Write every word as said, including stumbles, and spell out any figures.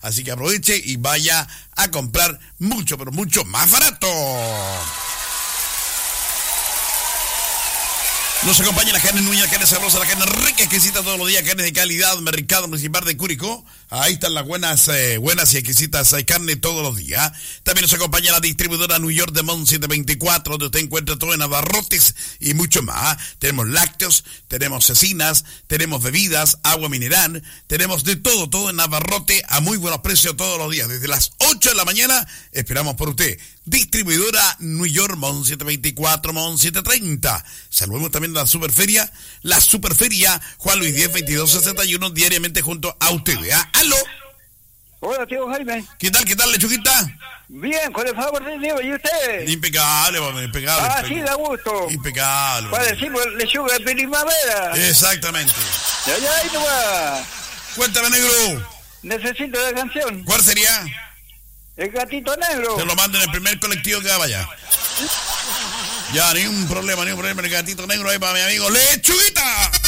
Así que aproveche y vaya a comprar mucho, pero mucho más barato. Nos acompaña la carne Núñez, la carne sabrosa, la carne rica, exquisita todos los días, carne de calidad, Mercado Municipal de Curicó. Ahí están las buenas, eh, buenas y exquisitas eh, carne todos los días. También nos acompaña la distribuidora New York de Mon setecientos veinticuatro, donde usted encuentra todo en abarrotes y mucho más. Tenemos lácteos, tenemos cecinas, tenemos bebidas, agua mineral, tenemos de todo, todo en abarrote a muy buenos precios todos los días. Desde las ocho de la mañana esperamos por usted. Distribuidora New York, Mon setecientos veinticuatro, Mon setecientos treinta. Saludemos también a la Superferia, la Superferia Juan Luis diez, veintidós sesenta y uno, diariamente junto a usted. ¿Ah? ¡Aló! Hola, tío Jaime. ¿Qué tal, qué tal, lechuguita? Bien, con el favor de Dios, ¿y usted? Impecable, bueno, impecable. Ah, impecable. sí, da gusto. Impecable. Para decir, pues, lechuga de primavera. Exactamente. Ya, ya, ahí no va. Cuéntame, negro. Necesito la canción. ¿Cuál sería? El gatito negro. Te lo mando en el primer colectivo que vaya. Ya, ni un problema, ni un problema. El gatito negro ahí para mi amigo Lechuguita.